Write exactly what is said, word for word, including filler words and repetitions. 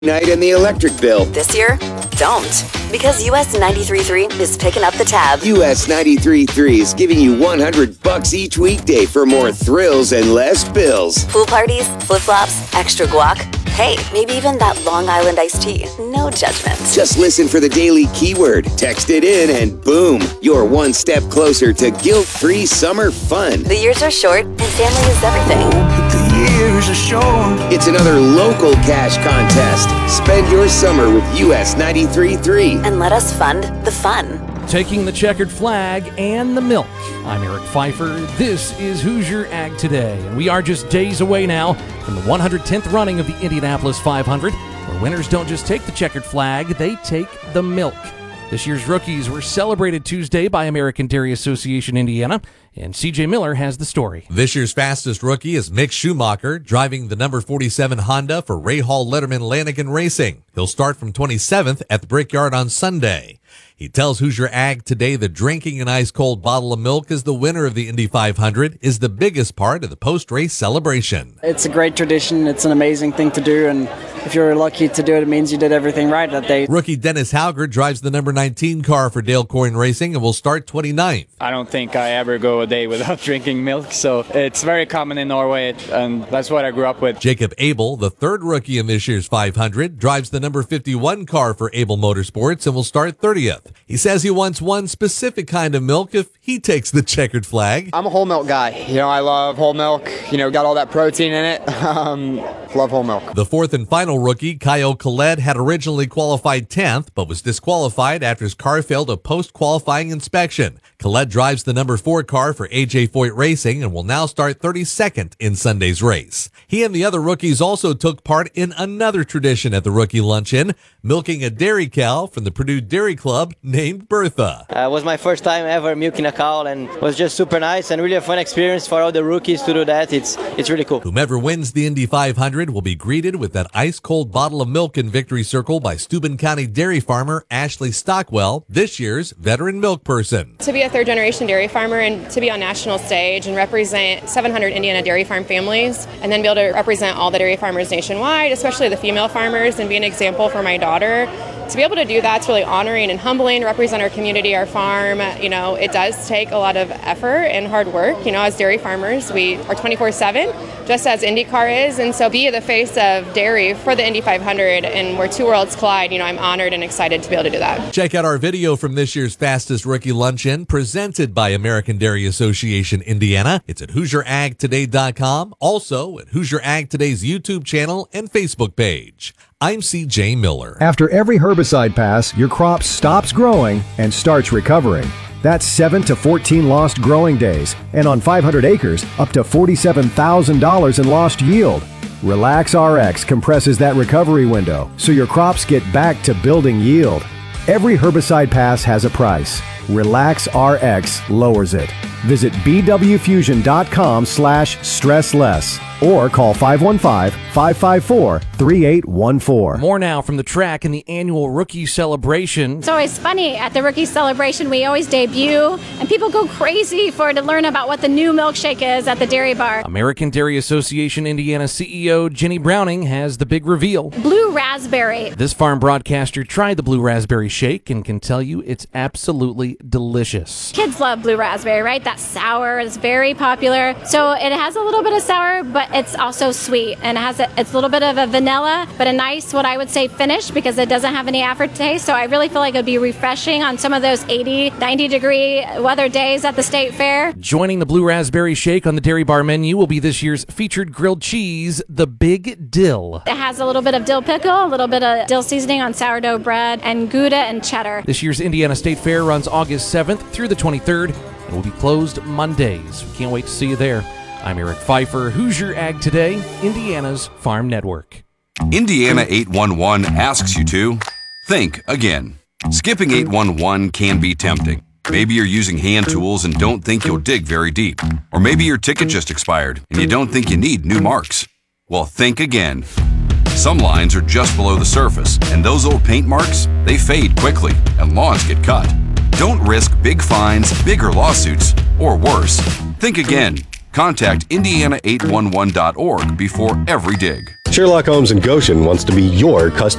night and the electric bill. This year, don't. Because U S ninety-three point three is picking up the tab. U S ninety-three point three is giving you one hundred bucks each weekday for more thrills and less bills. Pool parties, flip-flops, extra guac. Hey, maybe even that Long Island iced tea. No judgment. Just listen for the daily keyword, text it in, and boom, you're one step closer to guilt-free summer fun. The years are short, and family is everything. The years are short. It's another local cash contest. Spend your summer with U S ninety-three point three. And let us fund the fun. Taking the checkered flag and the milk. I'm Eric Pfeiffer. This is Hoosier Ag Today, and we are just days away now from the one hundred tenth running of the Indianapolis five hundred, where winners don't just take the checkered flag, they take the milk. This year's rookies were celebrated Tuesday by American Dairy Association Indiana, and C J Miller has the story. This year's fastest rookie is Mick Schumacher, driving the number forty-seven Honda for Ray Hall Letterman Lanigan Racing. He'll start from twenty-seventh at the Brickyard on Sunday. He tells Hoosier Ag Today that drinking an ice-cold bottle of milk as the winner of the Indy five hundred is the biggest part of the post-race celebration. It's a great tradition. It's an amazing thing to do, and if you're lucky to do it, it means you did everything right that day. Rookie Dennis Hauger drives the number nineteen car for Dale Coyne Racing and will start twenty-ninth. I don't think I ever go a day without drinking milk, so it's very common in Norway, and that's what I grew up with. Jacob Abel, the third rookie in this year's five hundred, drives the number fifty-one car for Abel Motorsports and will start thirtieth. He says he wants one specific kind of milk if he takes the checkered flag. I'm a whole milk guy. You know, I love whole milk. You know, got all that protein in it. Um, love whole milk. The fourth and final rookie, Kyle Collette, had originally qualified tenth, but was disqualified after his car failed a post-qualifying inspection. Collette drives the number four car for A J Foyt Racing and will now start thirty-second in Sunday's race. He and the other rookies also took part in another tradition at the rookie luncheon, milking a dairy cow from the Purdue Dairy Club named Bertha. Uh, it was my first time ever milking a cow, and it was just super nice and really a fun experience for all the rookies to do that. It's it's really cool. Whomever wins the Indy five hundred will be greeted with that ice-cold bottle of milk in Victory Circle by Steuben County dairy farmer Ashley Stockwell, this year's veteran milk person. To be a third-generation dairy farmer and to be on national stage and represent seven hundred Indiana dairy farm families, and then be able to represent all the dairy farmers nationwide, especially the female farmers, and be an example for my daughter. To be able to do that's really honoring and humbling, represent our community, our farm. You know, it does take a lot of effort and hard work. You know, as dairy farmers, we are twenty-four seven, just as IndyCar is, and so be the face of dairy for the Indy five hundred, and where two worlds collide, you know, I'm honored and excited to be able to do that. Check out our video from this year's Fastest Rookie Luncheon, presented by American Dairy Association Indiana. It's at Hoosier Ag Today dot com, also at Hoosier Ag Today's YouTube channel and Facebook page. I'm C J Miller. After every herbicide pass, your crop stops growing and starts recovering. That's seven to fourteen lost growing days, and on five hundred acres, up to forty-seven thousand dollars in lost yield. Relax R X compresses that recovery window so your crops get back to building yield. Every herbicide pass has a price. Relax R X lowers it. Visit B W fusion dot com slash stress less or call five one five, five five four, three eight one four. More now from the track in the annual rookie celebration. It's always funny at the rookie celebration. We always debut, and people go crazy for to learn about what the new milkshake is at the dairy bar. American Dairy Association Indiana C E O Jenny Browning has the big reveal. Blue raspberry. This farm broadcaster tried the blue raspberry shake and can tell you it's absolutely delicious. Kids love blue raspberry, right? That sour is very popular. So it has a little bit of sour, but it's also sweet, and it has a, it's a little bit of a vanilla, but a nice, what I would say, finish, because it doesn't have any aftertaste. So I really feel like it would be refreshing on some of those eighty, ninety degree weather days at the state fair. Joining the blue raspberry shake on the dairy bar menu will be this year's featured grilled cheese, the Big Dill. It has a little bit of dill pickle, a little bit of dill seasoning on sourdough bread, and Gouda and cheddar. This year's Indiana State Fair runs August seventh through the twenty-third and will be closed Mondays. We can't wait to see you there. I'm Eric Pfeiffer, Hoosier Ag Today, Indiana's Farm Network. Indiana eight one one asks you to think again. Skipping eight one one can be tempting. Maybe you're using hand tools and don't think you'll dig very deep. Or maybe your ticket just expired and you don't think you need new marks. Well, think again. Some lines are just below the surface, and those old paint marks, they fade quickly and lawns get cut. Don't risk big fines, bigger lawsuits, or worse. Think again. Contact Indiana eight one one dot org before every dig. Sherlock Holmes in Goshen wants to be your customer